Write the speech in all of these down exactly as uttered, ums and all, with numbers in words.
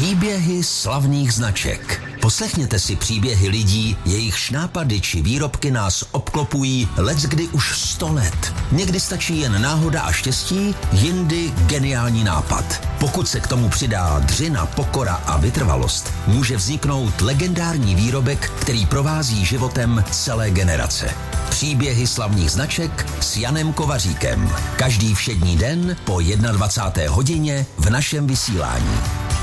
Příběhy slavných značek. Poslechněte si příběhy lidí, jejichž nápady či výrobky nás obklopují leckdy už sto let. Někdy stačí jen náhoda a štěstí, jindy geniální nápad. Pokud se k tomu přidá dřina, pokora a vytrvalost, může vzniknout legendární výrobek, který provází životem celé generace. Příběhy slavných značek s Janem Kovaříkem. Každý všední den po dvacáté jedné hodině v našem vysílání.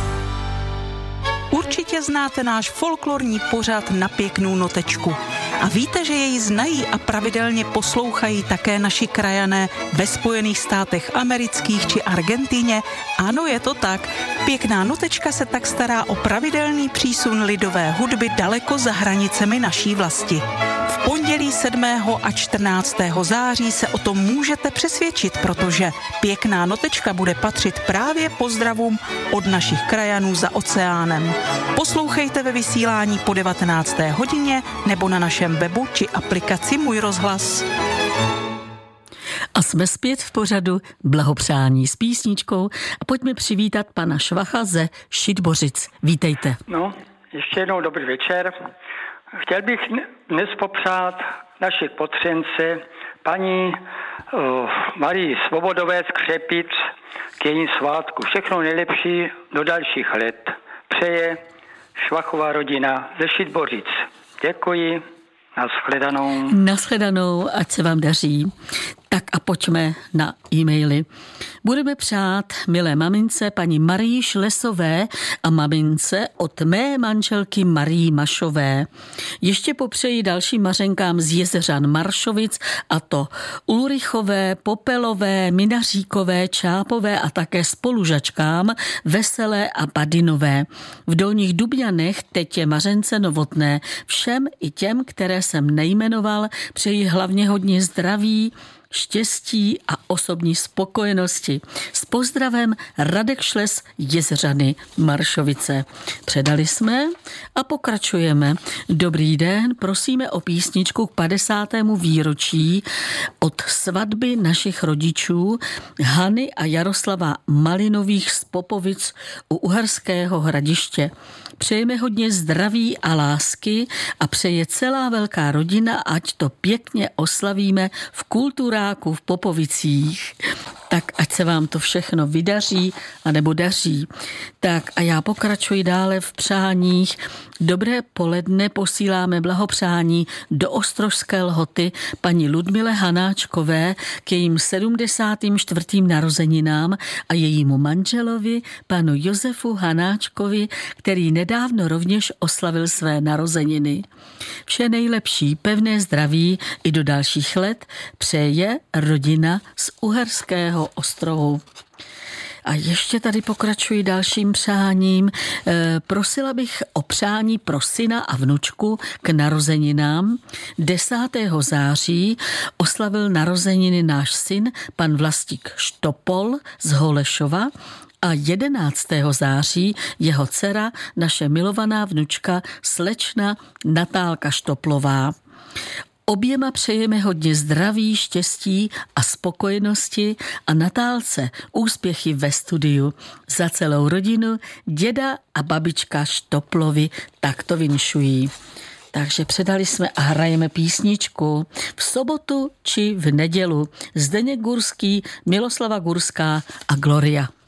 Určitě znáte náš folklorní pořad Na pěknou notečku. A víte, že jej znají a pravidelně poslouchají také naši krajané ve Spojených státech amerických či Argentíně? Ano, je to tak. Pěkná notečka se tak stará o pravidelný přísun lidové hudby daleko za hranicemi naší vlasti. V pondělí sedmého a čtrnáctého září se o tom můžete přesvědčit, protože Pěkná notečka bude patřit právě pozdravům od našich krajanů za oceánem. Poslouchejte ve vysílání po devatenácté hodině nebo na našem webu či aplikaci Můj rozhlas. A jsme zpět v pořadu Blahopřání s písničkou a pojďme přivítat pana Švacha ze Šitbořic. Vítejte. No, ještě jednou dobrý večer. Chtěl bych dnes popřát naši potřence paní uh, Marii Svobodové z Křepic k jejím svátku. Všechno nejlepší do dalších let. Přeje Švachová rodina ze Šitbořic. Děkuji. Nashledanou. Nashledanou, ať se vám daří. Tak a pojďme na e-maily. Budeme přát milé mamince paní Marii Šlesové a mamince od mé manželky Marii Mašové. Ještě popřeji dalším mařenkám z Jezeřan Maršovic, a to Ulrichové, Popelové, Minaříkové, Čápové a také spolužačkám Veselé a Badinové. V Dolních Dubňanech tetě Mařence Novotné. Všem i těm, které jsem nejmenoval, přeji hlavně hodně zdraví, štěstí a osobní spokojenosti. S pozdravem Radek Šles, Jezeřany Maršovice. Předali jsme a pokračujeme. Dobrý den, prosíme o písničku k padesátému výročí od svatby našich rodičů Hany a Jaroslava Malinových z Popovic u Uherského Hradiště. Přejeme hodně zdraví a lásky a přeje celá velká rodina, ať to pěkně oslavíme v Kulturáku v Popovicích. Tak ať se vám to všechno vydaří anebo daří. Tak a já pokračuji dále v přáních. Dobré poledne, posíláme blahopřání do Ostrožské Lhoty paní Ludmile Hanáčkové k jejím sedmdesátým čtvrtým narozeninám a jejímu manželovi, panu Josefu Hanáčkovi, který nedávno rovněž oslavil své narozeniny. Vše nejlepší, pevné zdraví i do dalších let přeje rodina z Uherského Ostrohu. A ještě tady pokračuji dalším přáním. E, prosila bych o přání pro syna a vnučku k narozeninám. desátého září oslavil narozeniny náš syn, pan Vlastík Štopol z Holešova, a jedenáctého září jeho dcera, naše milovaná vnučka, slečna Natálka Štoplová. Oběma přejeme hodně zdraví, štěstí a spokojenosti a Natálce úspěchy ve studiu. Za celou rodinu děda a babička Štoplovi takto vinšují. Takže předali jsme a hrajeme písničku v sobotu či v nedělu. Zdeněk Gurský, Miloslava Gurská a Gloria.